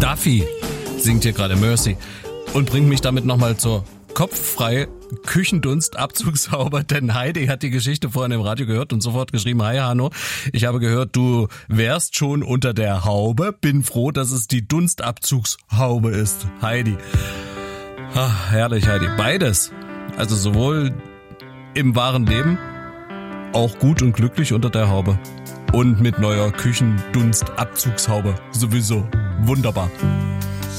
Duffy singt hier gerade Mercy und bringt mich damit nochmal zur kopffrei Küchendunst-Abzugshaube, denn Heidi hat die Geschichte vorhin im Radio gehört und sofort geschrieben: Hi Hanno, ich habe gehört, du wärst schon unter der Haube, bin froh, dass es die Dunstabzugshaube ist. Heidi. Ach, herrlich, Heidi. Beides. Also sowohl im wahren Leben, auch gut und glücklich unter der Haube. Und mit neuer Küchendunst-Abzugshaube. Sowieso. Wunderbar.